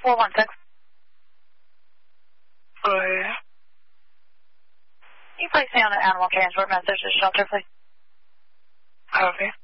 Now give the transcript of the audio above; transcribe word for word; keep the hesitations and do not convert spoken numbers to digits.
four one six. Oh, yeah. Can you place me on an animal transport message to shelter, please? Copy.